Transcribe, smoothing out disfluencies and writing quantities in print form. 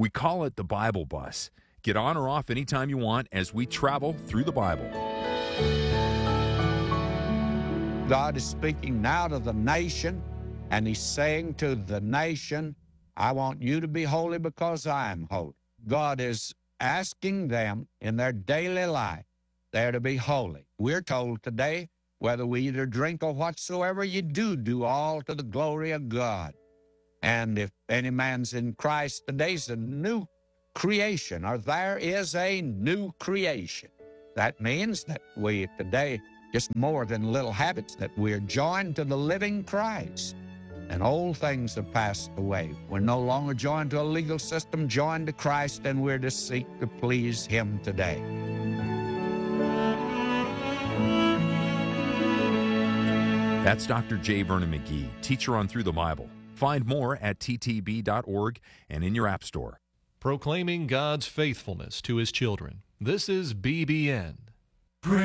We call it the Bible Bus. Get on or off anytime you want as we travel through the Bible. God is speaking now to the nation, and He's saying to the nation, I want you to be holy because I am holy. God is asking them in their daily life, they're to be holy. We're told today, whether we eat or drink or whatsoever you do, do all to the glory of God. And if any man's in Christ, today's a new creation, or there is a new creation. That means that we today, just more than little habits, that we're joined to the living Christ. And old things have passed away. We're no longer joined to a legal system, joined to Christ, and we're to seek to please Him today. That's Dr. J. Vernon McGee, teacher on Through the Bible. Find more at ttb.org and in your app store. Proclaiming God's faithfulness to His children. This is BBN.